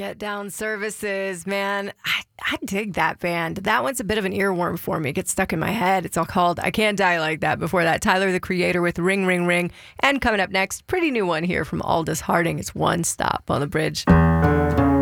Get Down Services, man. I dig that band. That one's a bit of an earworm for me. It gets stuck in my head. It's all called I Can't Die Like That. Before that, Tyler, the Creator with Ring, Ring, Ring. And coming up next, pretty new one here from Aldous Harding. It's One Stop on the Bridge.